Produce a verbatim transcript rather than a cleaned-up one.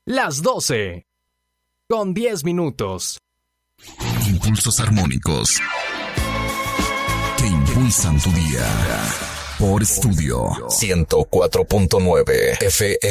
las doce, con diez minutos. Impulsos armónicos que impulsan tu día. Por Estudio ciento cuatro punto nueve F M.